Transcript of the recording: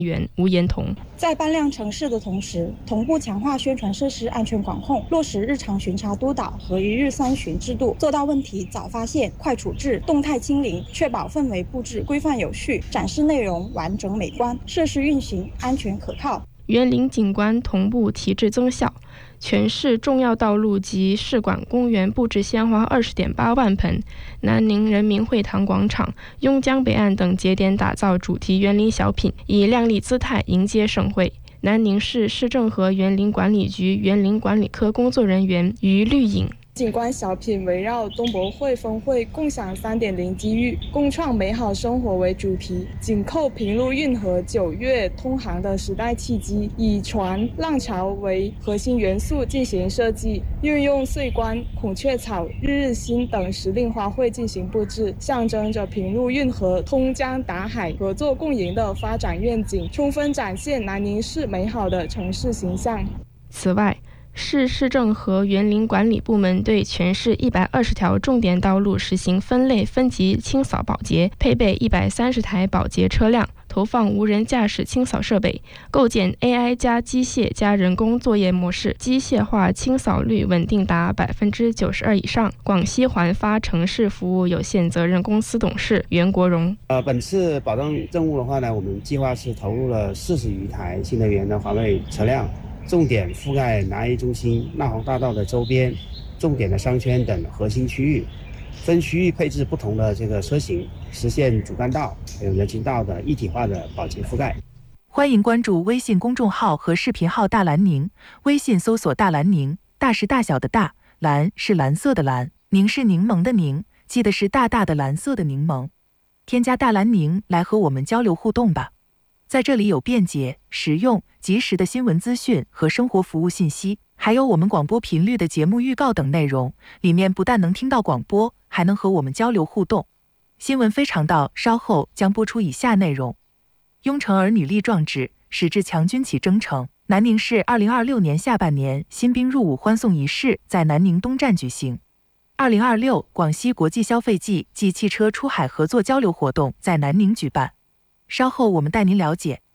员吴延彤。 在搬量城市的同时，同步强化宣传设施安全管控，落实日常巡查督导和一日3巡制度，做到问题早发现、快处置、动态清零，确保氛围布置规范有序，展示内容完整美观，设施运行安全可靠。 园林景观同步提质增效，全市重要道路及市馆公园布置鲜花20.8万盆，南宁人民会堂广场、邕江北岸等节点打造主题园林小品，以靓丽姿态迎接盛会。南宁市市政和园林管理局园林管理科工作人员于绿颖。 景观小品围绕东博会峰会共享3.0机遇，共创美好生活为主题，紧扣平陆运河9月通航的时代契机，以船、浪潮为核心元素进行设计，运用穗关、孔雀草、日日新等时令花卉进行布置，象征着平陆运河通江达海、合作共赢的发展愿景，充分展现南宁市美好的城市形象。 此外，市政和园林管理部门对全市120条重点道路实行分类分级清扫保洁，配备130台保洁车辆，投放无人驾驶清扫设备，构建 AI 加机械加人工作业模式，机械化清扫率稳定达92%以上。广西环发城市服务有限责任公司董事袁国荣。 本次保障任务的话呢，我们计划是投入了40余台新能源的环卫车辆，重点覆盖南 A 中心、纳黄大道的周边、重点的商圈等核心区域，分区域配置不同的车型，实现主干道还有人行道的一体化的保洁覆盖。 欢迎关注微信公众号和视频号大蓝宁，微信搜索大蓝宁，大是大小的大，蓝是蓝色的蓝，宁是柠檬的宁，记得是大大的蓝色的柠檬。添加大蓝宁来和我们交流互动吧。在这里有便捷、实用、及时的新闻资讯和生活服务信息，还有我们广播频率的节目预告等内容，里面不但能听到广播，还能和我们交流互动。新闻非常道稍后将播出以下内容：雍城儿女力壮志，矢志强军起征程。南宁市2026年下半年新兵入伍欢送仪式在南宁东站举行。2026广西国际消费季暨汽车出海合作交流活动在南宁举办。稍后我们带您了解。